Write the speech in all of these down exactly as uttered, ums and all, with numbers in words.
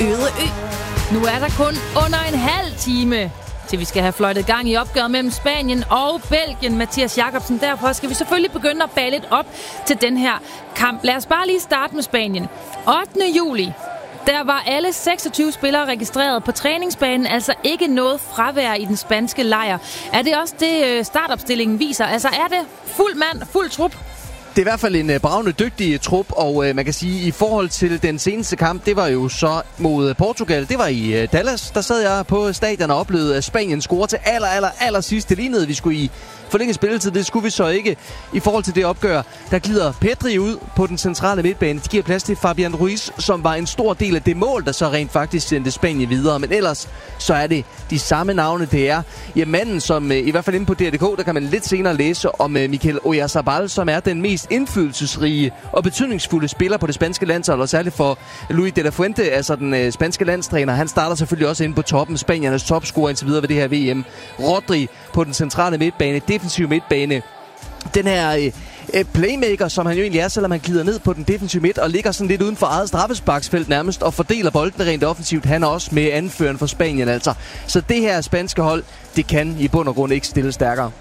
øde ø. Nu er der kun under en halv time, til vi skal have fløjtet gang i opgøret mellem Spanien og Belgien. Mathias Jakobsen, derfor skal vi selvfølgelig begynde at bage lidt op til den her kamp. Lad os bare lige starte med Spanien. ottende juli, der var alle seksogtyve spillere registreret på træningsbanen, altså ikke noget fravær i den spanske lejr. Er det også det, startopstillingen viser? Altså er det fuld mand, fuld trup? Det er i hvert fald en uh, bravende dygtig trup, og uh, man kan sige, i forhold til den seneste kamp, det var jo så mod Portugal. Det var i uh, Dallas. Der sad jeg på stadion og oplevede, at Spanien scorede til aller, aller, aller sidst. Det lignede, vi skulle i forlænget spilletid. Det skulle vi så ikke. I forhold til det opgør, der glider Pedri ud på den centrale midtbane. De giver plads til Fabian Ruiz, som var en stor del af det mål, der så rent faktisk sendte Spanien videre. Men ellers, så er det de samme navne, det er. Ja, manden, som i hvert fald inde på D R punktum D K, der kan man lidt senere læse om Mikel Oyarzabal, som er den mest indflydelsesrige og betydningsfulde spiller på det spanske landshold, og særligt for Luis de la Fuente, altså den øh, spanske landstræner. Han starter selvfølgelig også inde på toppen, Spaniernes topscorer indtil videre ved det her V M. Rodri på den centrale midtbane, defensive midtbane. Den her øh, playmaker, som han jo egentlig er, selvom han glider ned på den defensive midt og ligger sådan lidt uden for eget straffesparksfelt nærmest og fordeler bolden rent offensivt. Han er også med anføreren for Spanien altså. Så det her spanske hold, det kan i bund og grund ikke stille stærkere.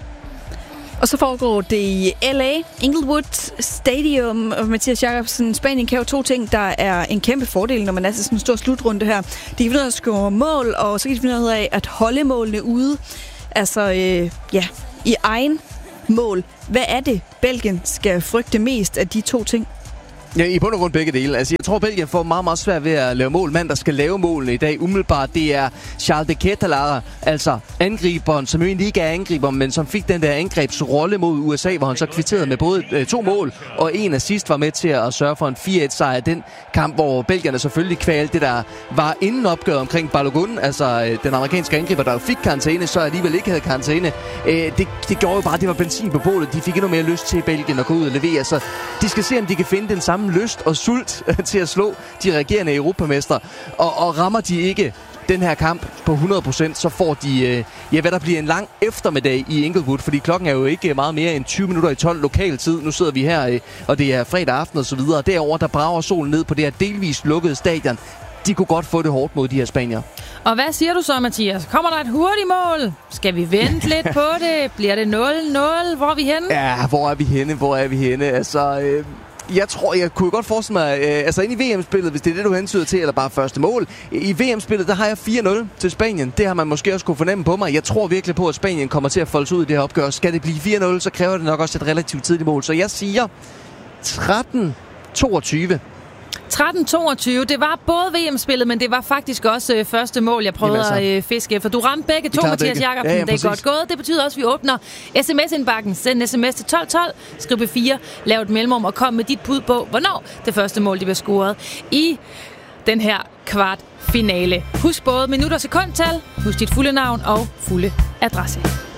Og så foregår det i L A, Inglewood Stadium. Og Mathias Jakobsen, Spanien kan jo to ting, der er en kæmpe fordel, når man er til sådan en stor slutrunde her. De kan finde ud af at score mål, og så kan de finde ud af at holde målene ude. Altså, øh, ja, i egen mål. Hvad er det, Belgien skal frygte mest af de to ting? Ja, i bund og grund begge dele. Altså, jeg tror, Belgien får meget, meget svært ved at lave mål. Mand, der skal lave målene i dag, umiddelbart, det er Charles de Ketelaere, altså angriberen, som jo egentlig ikke er angriber, men som fik den der angrebsrolle mod U S A, hvor han så kvitterede med både øh, to mål, og en assist var med til at sørge for en fire et sejr. Den kamp, hvor belgierne selvfølgelig kvalte det, der var inden opgøret omkring Balogun, altså øh, den amerikanske angriber, der jo fik karantæne, så alligevel ikke havde karantæne. Øh, det, det gjorde jo bare, det var benzin på bålet. De fik endnu mere lyst til Belgien at gå ud og levere, så de skal se, om de kan finde den samme lyst og sult til at slå de regerende europamestre. Og, og rammer de ikke den her kamp på hundrede procent, så får de, øh, ja, hvad der bliver en lang eftermiddag i Inglewood, fordi klokken er jo ikke meget mere end tyve minutter i tolv lokal tid. Nu sidder vi her, øh, og det er fredag aften og så videre. Derovre, der brager solen ned på det her delvist lukkede stadion. De kunne godt få det hårdt mod de her spanier. Og hvad siger du så, Mathias? Kommer der et hurtigt mål? Skal vi vente lidt på det? Bliver det nul nul? Hvor er vi henne? Ja, hvor er vi henne? Hvor er vi henne? Altså... Øh Jeg tror, jeg kunne godt forestille mig, øh, altså ind i V M-spillet, hvis det er det, du hensyder til, eller bare første mål. I V M-spillet, der har jeg fire nul til Spanien. Det har man måske også kunne fornemme på mig. Jeg tror virkelig på, at Spanien kommer til at folde sig ud i det her opgør. Skal det blive fire nul, så kræver det nok også et relativt tidligt mål. Så jeg siger tretten toogtyve. tretten toogtyve. Det var både V M-spillet, men det var faktisk også øh, første mål, jeg prøvede Jamen, altså. at øh, fiske efter. Du ramte begge to, Mathias Jakobsen. Ja, ja, det er godt gået. Det betyder også, at vi åbner sms-indbakken. Send sms til tolv tolv. Skriv B fire. Lav et mellemrum og kom med dit bud på, hvornår det første mål det bliver scoret i den her kvartfinale. Husk både minut- og sekundtal. Husk dit fulde navn og fulde adresse.